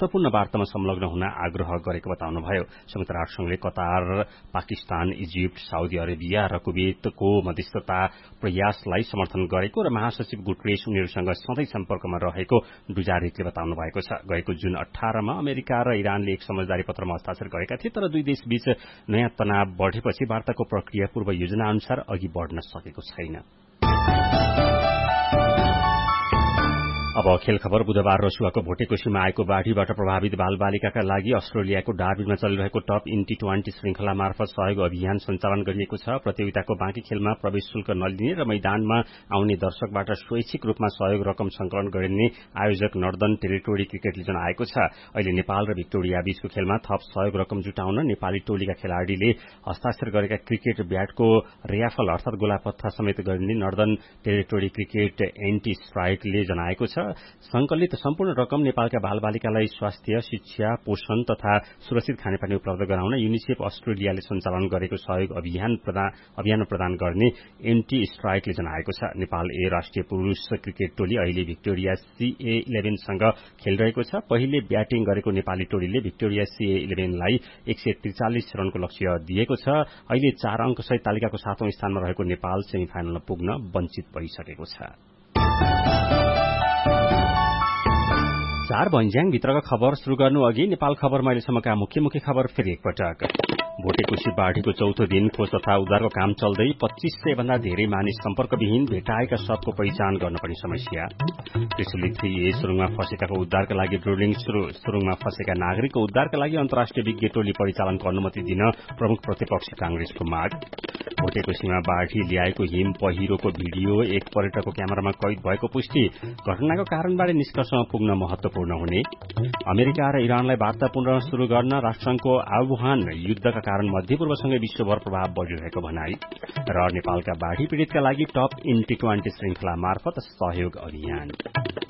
महत्वपूर्ण वार्तामा संलग्न हुन आग्रह गरेको बताउनुभयो। संयुक्त राष्ट्रसंघले Qatar, Pakistan, Egypt, Saudi Arabia र कुवेतको मध्यस्थता प्रयासलाई समर्थन गरेको र महासचिव गुटरेस उनीहरूसँग सधैँ सम्पर्कमा रहेको डुजारिकले बताउनु भएको छ। गएको जुन 18 मा अमेरिका र इरानले एक समझदारी पत्रमा हस्ताक्षर गरेका थिए, तर दुई देशबीच नयाँ तनाव बढ़ेपछि वार्ताको प्रक्रिया पूर्व योजना अनुसार अघि बढ़न सकेको छैन। अब खेल खबर। बुधबार रसुवाको भोटेकोशीमा आएको बाढ़ीबाट प्रभावित बालबालिकाका लागि अस्ट्रेलियाको डार्बिनमा चलिरहेको टप इन टी20 श्रृंखला मार्फत सहयोग अभियान सञ्चालन गरिएको छ। प्रतियोगिताको बाँकी खेलमा प्रवेश शुल्क नलिने र मैदानमा आउने दर्शकबाट स्वैच्छिक रूपमा सहयोग रकम संकलन गरिने आयोजक नर्दर्न टेरिटोरी क्रिकेटले जनाएको छ। अहिले नेपाल र भिक्टोरिया बीचको खेलमा थप सहयोग रकम जुटाउन नेपाली टोलीका खेलाड़ीले हस्ताक्षर गरेका क्रिकेट ब्याटको रेयाफल अर्थात गोलापत्ता समेत गरिने नर्दर्न टेरिटोरी क्रिकेट एन्टी स्ट्राइकले जनाएको छ। संकलित सम्पूर्ण रकम नेपालका बालबालिकालाई स्वास्थ्य, शिक्षा, पोषण तथा सुरक्षित खानेपानी उपलब्ध गराउन युनिसेफ अस्ट्रेलियाले सञ्चालन गरेको सहयोग अभियानमा प्रदान गर्ने एन्टी स्ट्राइकले जनाएको छ। नेपाल ए राष्ट्रिय पुरूष क्रिकेट टोली अहिले भिक्टोरिया CA11 सँग खेलिरहेको छ। पहिले ब्याटिङ गरेको नेपाली टोलीले भिक्टोरिया CA11 लाई 143 रनको लक्ष्य दिएको छ। अहिले 4 अंक सहित तालिकाको 7औं स्थानमा रहेको नेपाल सेमिफाइनलमा पुग्न वञ्चित भइसकेको छ। 4 भन्ज्याङ भित्रका खबर शुरू गर्नु अघि नेपाल खबरमा अहिलेसम्मका मुख्य खबर फेरि एकपटक। भोटेकोशी बाढ़ीको चौथो दिन खोज तथा उद्धारको काम चल्दै 2500 भन्दा धेरै मानिस सम्पर्कविहीन, भेटाएका शवको पहिचान गर्न पनि समस्या। त्रिशुली 3A सुरुङमा फँसेकाको उद्धारका लागि ड्रिलिङ शुरू। सुरुङमा फँसेका नागरिकको उद्धारका लागि अन्तर्राष्ट्रिय विज्ञ टोली परिचालनको अनुमति दिन प्रमुख प्रतिपक्षी कांग्रेसको माग। भोटेकोशीमा बाढ़ी ल्याएको हिम पहिरोको भिडियो एक पर्यटकको क्यामेरामा कैद भएको पुष्टि। घटनाको कारणबाट निष्कर्षमा पुग्न महत्वपूर्ण हुने। अमेरिका र इरानलाई वार्ता पुनः शुरू गर्न राष्ट्रसंघको आह्वान। युद्धका कारण मध्यपूर्वसँगै विश्वभर प्रभाव बढ़िरहेको भनाई। र नेपालका बाढ़ी पीड़ितका लागि टप इन टी20 श्रृंखला मार्फत सहयोग अभियान।